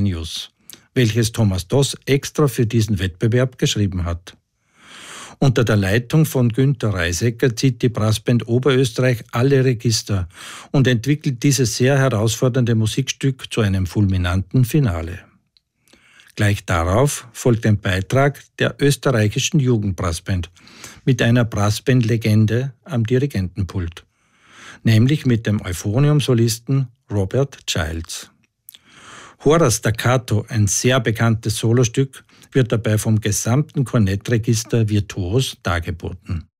Genius, welches Thomas Doss extra für diesen Wettbewerb geschrieben hat. Unter der Leitung von Günter Reisecker zieht die Brassband Oberösterreich alle Register und entwickelt dieses sehr herausfordernde Musikstück zu einem fulminanten Finale. Gleich darauf folgt ein Beitrag der österreichischen Jugendbrassband mit einer Brassband-Legende am Dirigentenpult, nämlich mit dem Euphonium-Solisten Robert Childs. Hora Staccato, ein sehr bekanntes Solostück, wird dabei vom gesamten Kornettregister virtuos dargeboten.